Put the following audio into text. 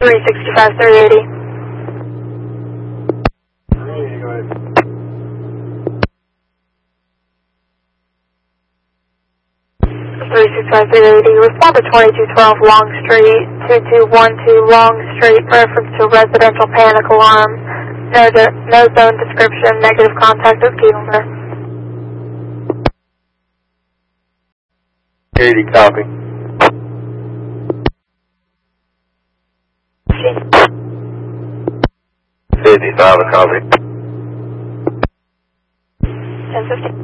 365, 380. 365, 380. Respond to 2212 Long Street, 2212 Long Street, reference to residential panic alarm. No zone description, negative contact with key holder. 80, copy. 55, a copy. 1050.